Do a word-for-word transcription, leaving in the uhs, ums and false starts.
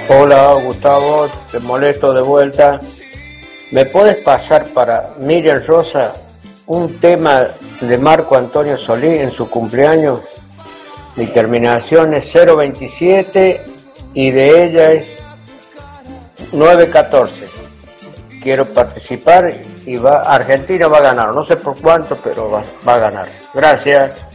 Hola Gustavo, te molesto de vuelta. ¿Me puedes pasar para Miriam Rosa un tema de Marco Antonio Solí en su cumpleaños? Mi terminación es cero veintisiete y de ella es nueve catorce. Quiero participar y va Argentina va a ganar, no sé por cuánto, pero va, va a ganar. Gracias.